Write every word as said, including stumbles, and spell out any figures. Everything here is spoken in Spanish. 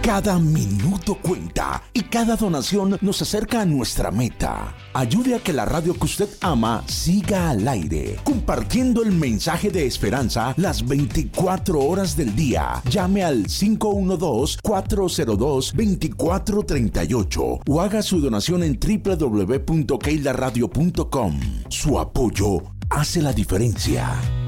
Cada minuto cuenta y cada donación nos acerca a nuestra meta. Ayude a que la radio que usted ama siga al aire, compartiendo el mensaje de esperanza las veinticuatro horas del día. Llame al cinco uno dos, cuatro cero dos, dos cuatro tres ocho o haga su donación en doble u doble u doble u punto keila radio punto com. Su apoyo hace la diferencia.